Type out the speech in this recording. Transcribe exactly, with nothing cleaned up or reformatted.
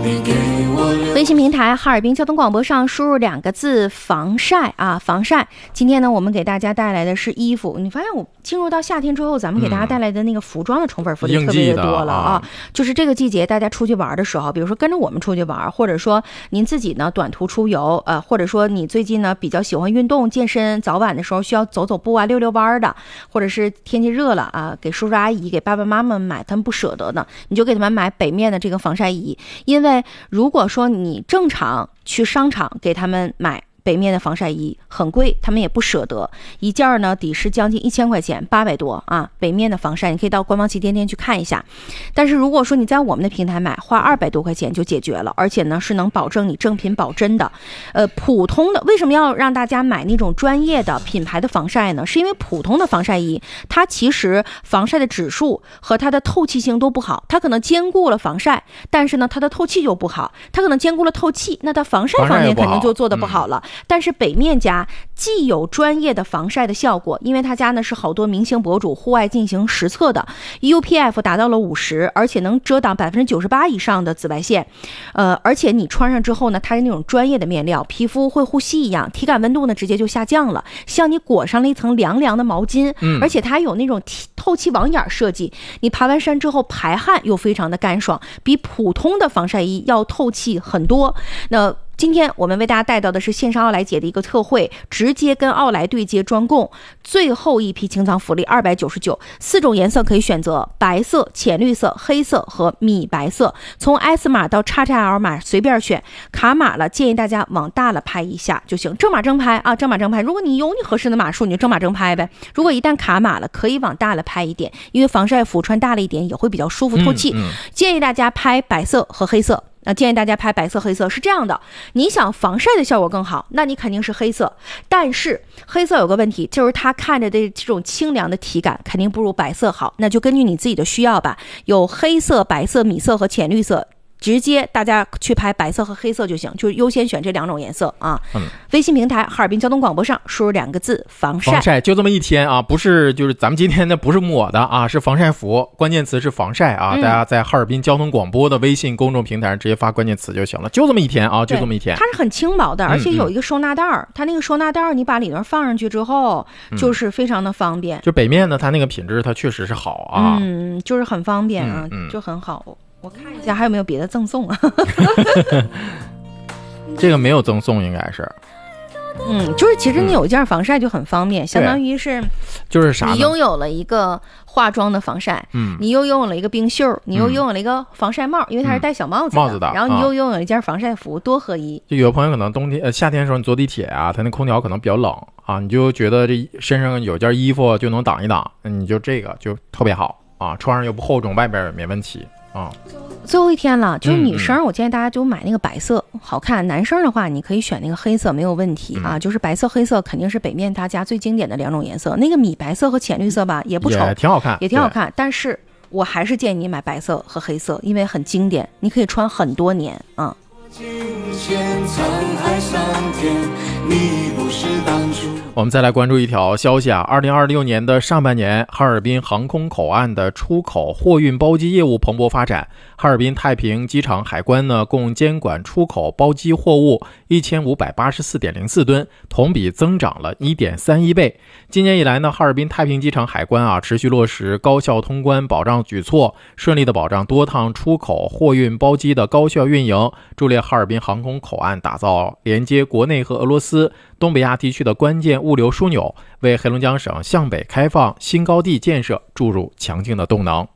微信平台哈尔滨交通广播上输入两个字防晒啊，防晒。今天呢我们给大家带来的是衣服，你发现我进入到夏天之后，咱们给大家带来的那个服装的宠粉福利特别的多了啊。就是这个季节大家出去玩的时候，比如说跟着我们出去玩，或者说您自己呢短途出游，呃，或者说你最近呢比较喜欢运动健身，早晚的时候需要走走步啊溜溜弯的，或者是天气热了啊，给叔叔阿姨给爸爸妈妈买他们不舍得的，你就给他们买北面的这个防晒衣。因为如果说你正常去商场给他们买北面的防晒衣很贵，他们也不舍得，一件呢抵是将近一千块钱，八百多啊。北面的防晒你可以到官方旗舰店去看一下。但是如果说你在我们的平台买，花二百多块钱就解决了，而且呢是能保证你正品保真的。呃，普通的为什么要让大家买那种专业的品牌的防晒呢？是因为普通的防晒衣它其实防晒的指数和它的透气性都不好，它可能兼顾了防晒，但是呢它的透气就不好，它可能兼顾了透气，那它防晒方面肯定就做得不好了。但是北面家既有专业的防晒的效果，因为他家呢是好多明星博主户外进行实测的 U P F 达到了五十，而且能遮挡百分之九十八以上的紫外线。呃，而且你穿上之后呢，它是那种专业的面料，皮肤会呼吸一样，体感温度呢直接就下降了，像你裹上了一层凉凉的毛巾。嗯，而且它还有那种透气网眼设计，你爬完山之后排汗又非常的干爽，比普通的防晒衣要透气很多。那今天我们为大家带到的是线上奥莱姐的一个特惠，直接跟奥莱对接专供，最后一批清仓福利二百九十九，四种颜色可以选择，白色、浅绿色、黑色和米白色，从 S 码到 X X L 码随便选，卡码了建议大家往大了拍一下就行，正码正拍啊，正码正拍。如果你有你合适的码数，你就正码正拍呗。如果一旦卡码了，可以往大了拍一点，因为防晒服穿大了一点也会比较舒服透气。嗯嗯、建议大家拍白色和黑色。那建议大家拍白色黑色，是这样的，你想防晒的效果更好，那你肯定是黑色，但是黑色有个问题，就是它看着的这种清凉的体感肯定不如白色好，那就根据你自己的需要吧，有黑色、白色、米色和浅绿色，直接大家去拍白色和黑色就行，就优先选这两种颜色啊。嗯，微信平台哈尔滨交通广播上输入两个字防晒， 防晒就这么一天啊，不是就是咱们今天的不是抹的啊，是防晒服，关键词是防晒啊、嗯，大家在哈尔滨交通广播的微信公众平台上直接发关键词就行了，就这么一天啊，就这么一天。 它是很轻薄的，而且有一个收纳袋儿、嗯嗯，它那个收纳袋儿你把里面放上去之后，就是非常的方便。 嗯、就北面呢，它那个品质它确实是好啊， 嗯，就是很方便啊，嗯嗯、就很好。我看一下还有没有别的赠送啊？ 这个没有赠送，应该是。 嗯，就是其实你有一件防晒就很方便，嗯、相当于是， 就是啥？ 你拥有了一个化妆的防晒，嗯，你又拥有了一个冰袖，你又拥有了一个防晒帽，嗯、因为它是戴小帽子的， 帽子的， 然后你又拥有一件防晒服，啊、多合一。 就有的朋友可能冬天、呃夏天的时候你坐地铁啊，它那空调可能比较冷啊，你就觉得这身上有件衣服就能挡一挡，你就这个就特别好啊，穿上又不厚重，外边也没问题。啊， 最后一天了，就是女生，我建议大家就买那个白色，嗯嗯好看。男生的话，你可以选那个黑色，没有问题啊。嗯、就是白色、黑色肯定是北面大家最经典的两种颜色。那个米白色和浅绿色吧，也不丑， 也挺好看， 也挺好看。但是我还是建议你买白色和黑色，因为很经典，你可以穿很多年啊。 我们再来关注一条消息啊，二零二六年的上半年，哈尔滨航空口岸的出口货运包机业务蓬勃发展。哈尔滨太平机场海关呢，共监管出口包机货物一千五百八十四点零四吨，同比增长了一点三一倍。今年以来呢，哈尔滨太平机场海关啊，持续落实高效通关保障举措，顺利的保障多趟出口货运包机的高效运营，助力哈尔滨航空口岸打造连接国内和俄罗斯、东北亚地区的关键物流枢纽，为黑龙江省向北开放新高地建设注入强劲的动能。